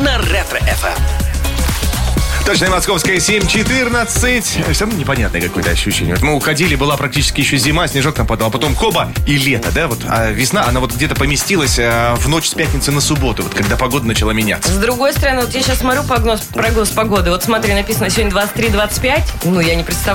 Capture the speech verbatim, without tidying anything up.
на Ретро-эф эм. Точно, московская семь четырнадцать. Все равно непонятное какое-то ощущение. Вот мы уходили, была практически еще зима, снежок там падал, а потом хоба и лето, да? Вот, а весна, она вот где-то поместилась а, в ночь с пятницы на субботу, вот когда погода начала меняться. С другой стороны, вот я сейчас смотрю прогноз, прогноз погоды. Вот смотри, написано сегодня двадцать три двадцать пять. Ну, я не представляю.